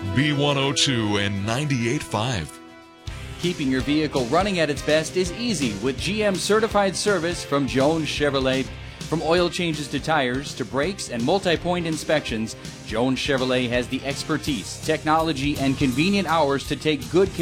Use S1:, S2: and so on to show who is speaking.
S1: B102 and 98.5.
S2: Keeping your vehicle running at its best is easy with GM certified service from Jones Chevrolet. From oil changes to tires to brakes and multi-point inspections, Jones Chevrolet has the expertise, technology, and convenient hours to take good care